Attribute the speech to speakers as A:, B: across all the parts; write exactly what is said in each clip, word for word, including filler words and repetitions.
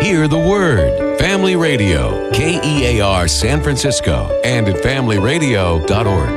A: Hear the Word. Family Radio, K E A R San Francisco, and at family radio dot org.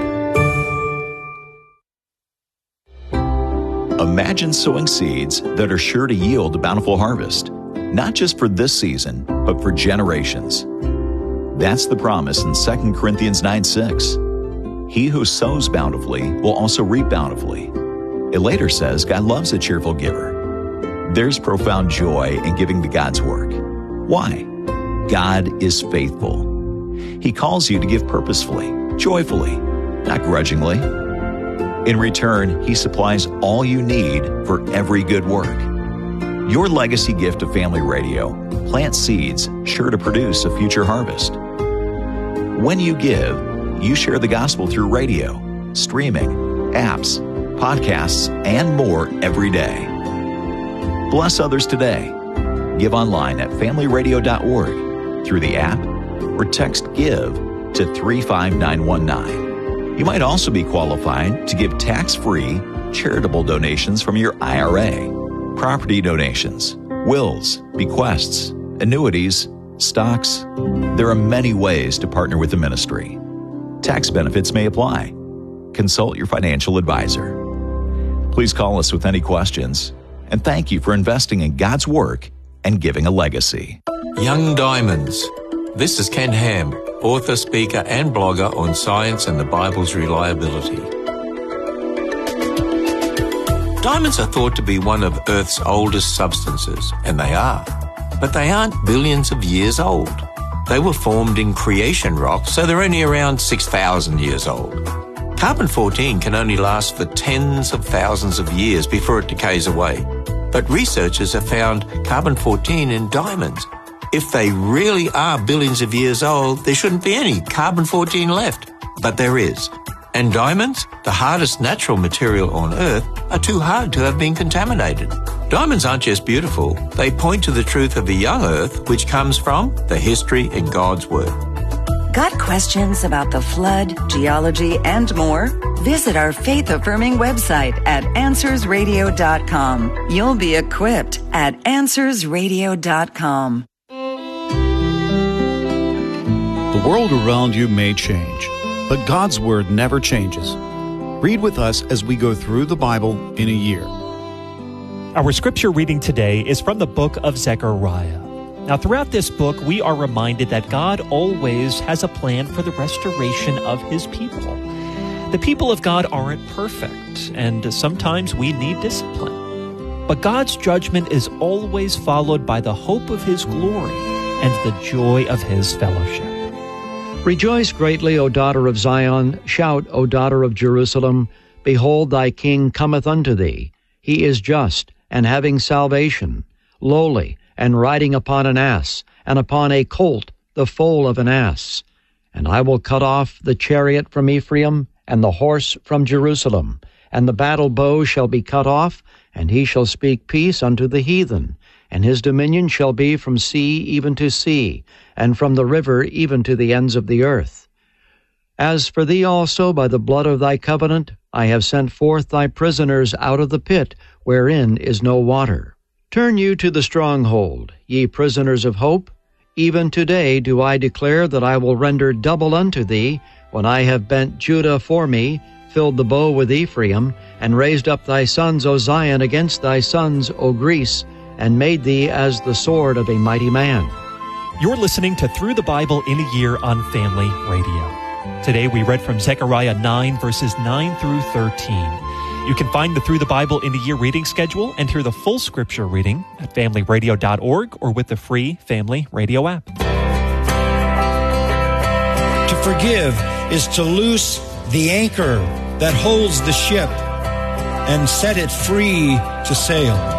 B: Imagine sowing seeds that are sure to yield a bountiful harvest, not just for this season, but for generations. That's the promise in Second Corinthians nine six. He who sows bountifully will also reap bountifully. It later says God loves a cheerful giver. There's profound joy in giving to God's work. Why? God is faithful. He calls you to give purposefully, joyfully, not grudgingly. In return, He supplies all you need for every good work. Your legacy gift to Family Radio plants seeds sure to produce a future harvest. When you give, you share the gospel through radio, streaming, apps, podcasts, and more every day. Bless others today. Give online at family radio dot org, through the app, or text GIVE to three five nine one nine. You might also be qualified to give tax-free charitable donations from your I R A, property donations, wills, bequests, annuities, stocks. There are many ways to partner with the ministry. Tax benefits may apply. Consult your financial advisor. Please call us with any questions, and thank you for investing in God's work and giving a legacy.
C: Young Diamonds. This is Ken Ham, author, speaker, and blogger on science and the Bible's reliability. Diamonds are thought to be one of Earth's oldest substances, and they are. But they aren't billions of years old. They were formed in creation rock, so they're only around six thousand years old. Carbon fourteen can only last for tens of thousands of years before it decays away. But researchers have found carbon fourteen in diamonds. If they really are billions of years old, there shouldn't be any carbon fourteen left. But there is. And diamonds, the hardest natural material on Earth, are too hard to have been contaminated. Diamonds aren't just beautiful. They point to the truth of a young Earth, which comes from the history in God's Word.
D: Got questions about the flood, geology, and more? Visit our faith-affirming website at answers radio dot com. You'll be equipped at answers radio dot com.
E: The world around you may change, but God's Word never changes. Read with us as we go through the Bible in a year.
F: Our scripture reading today is from the book of Zechariah. Now, throughout this book, we are reminded that God always has a plan for the restoration of His people. The people of God aren't perfect, and sometimes we need discipline. But God's judgment is always followed by the hope of His glory and the joy of His fellowship.
G: Rejoice greatly, O daughter of Zion. Shout, O daughter of Jerusalem. Behold, thy king cometh unto thee. He is just, and having salvation, lowly, and riding upon an ass, and upon a colt, the foal of an ass. And I will cut off the chariot from Ephraim, and the horse from Jerusalem. And the battle bow shall be cut off, and he shall speak peace unto the heathen. And his dominion shall be from sea even to sea, and from the river even to the ends of the earth. As for thee also, by the blood of thy covenant, I have sent forth thy prisoners out of the pit, wherein is no water. Turn you to the stronghold, ye prisoners of hope. Even today do I declare that I will render double unto thee, when I have bent Judah for me, filled the bow with Ephraim, and raised up thy sons, O Zion, against thy sons, O Greece, and made thee as the sword of a mighty man.
F: You're listening to Through the Bible in a Year on Family Radio. Today we read from Zechariah nine, verses nine through thirteen. You can find the Through the Bible in a Year reading schedule and hear the full scripture reading at family radio dot org or with the free Family Radio app.
H: To forgive is to loose the anchor that holds the ship and set it free to sail.